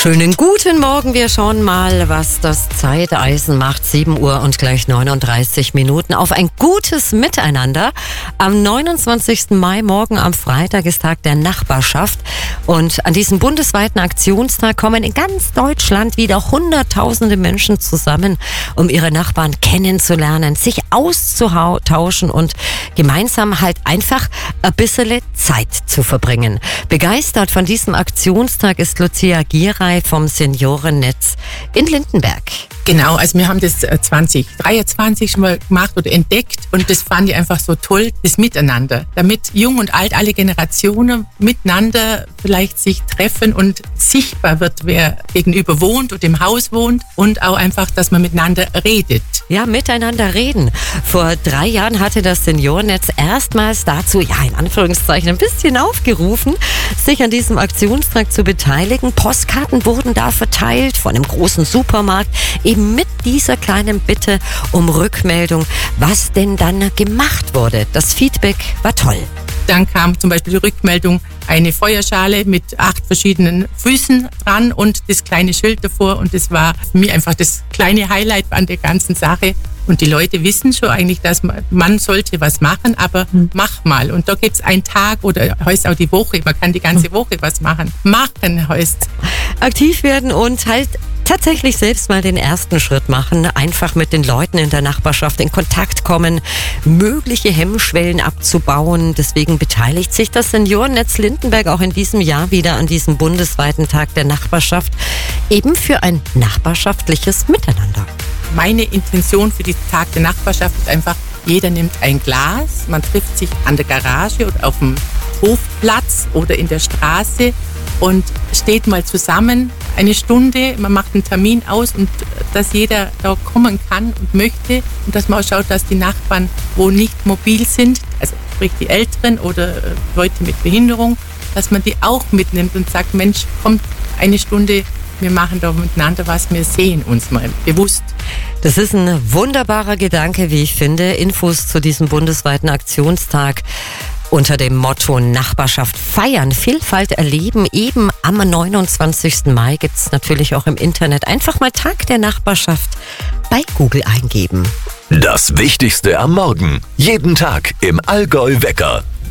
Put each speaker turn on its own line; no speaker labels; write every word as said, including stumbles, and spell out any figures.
Schönen guten Morgen. Wir schauen mal, was das Zeiteisen macht. sieben Uhr und gleich neununddreißig Minuten auf ein gutes Miteinander. Am neunundzwanzigsten Mai, morgen am Freitag, ist Tag der Nachbarschaft. Und an diesem bundesweiten Aktionstag kommen in ganz Deutschland wieder hunderttausende Menschen zusammen, um ihre Nachbarn kennenzulernen, sich auszutauschen und gemeinsam halt einfach ein bisschen Zeit zu verbringen. Begeistert von diesem Aktionstag ist Lucia Gieray vom Seniorennetz in Lindenberg.
Genau, also wir haben das zwanzig dreiundzwanzig schon mal gemacht oder entdeckt und das fand ich einfach so toll, das Miteinander. Damit jung und alt, alle Generationen miteinander vielleicht sich treffen und sichtbar wird, wer gegenüber wohnt und im Haus wohnt und auch einfach, dass man miteinander redet.
Ja, miteinander reden. Vor drei Jahren hatte das Seniorennetz erstmals dazu, ja in Anführungszeichen, ein bisschen aufgerufen, sich an diesem Aktionstag zu beteiligen. Postkarten wurden da verteilt von einem großen Supermarkt, eben mit dieser kleinen Bitte um Rückmeldung, was denn dann gemacht wurde. Das Feedback war toll.
Dann kam zum Beispiel die Rückmeldung, eine Feuerschale mit acht verschiedenen Füßen dran und das kleine Schild davor. Und das war für mich einfach das kleine Highlight an der ganzen Sache. Und die Leute wissen schon eigentlich, dass man, man sollte was machen, aber hm. mach mal. Und da gibt es einen Tag oder heißt auch die Woche. Man kann die ganze Woche was machen. Machen heißt.
Aktiv werden und halt tatsächlich selbst mal den ersten Schritt machen, einfach mit den Leuten in der Nachbarschaft in Kontakt kommen, mögliche Hemmschwellen abzubauen. Deswegen beteiligt sich das Seniorennetz Lindenberg auch in diesem Jahr wieder an diesem bundesweiten Tag der Nachbarschaft, eben für ein nachbarschaftliches Miteinander.
Meine Intention für diesen Tag der Nachbarschaft ist einfach, jeder nimmt ein Glas, man trifft sich an der Garage oder auf dem Hofplatz oder in der Straße und steht mal zusammen eine Stunde, man macht einen Termin aus und dass jeder da kommen kann und möchte und dass man auch schaut, dass die Nachbarn, wo nicht mobil sind, also sprich die Älteren oder Leute mit Behinderung, dass man die auch mitnimmt und sagt, Mensch, kommt eine Stunde, wir machen da miteinander was, wir sehen uns mal bewusst.
Das ist ein wunderbarer Gedanke, wie ich finde. Infos zu diesem bundesweiten Aktionstag unter dem Motto Nachbarschaft feiern, Vielfalt erleben. Eben am neunundzwanzigsten Mai gibt es natürlich auch im Internet. Einfach mal Tag der Nachbarschaft bei Google eingeben.
Das Wichtigste am Morgen. Jeden Tag im Allgäu Wecker.